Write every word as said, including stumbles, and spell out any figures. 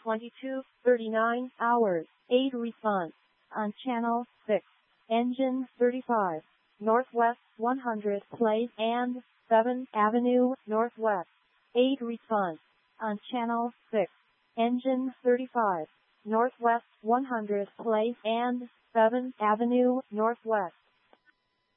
twenty-two thirty-nine hours, eight response. On channel six, engine thirty-five, Northwest one hundred Place and seventh Avenue Northwest, eight response. On channel six, engine thirty-five, Northwest one hundred Place and seventh Avenue Northwest,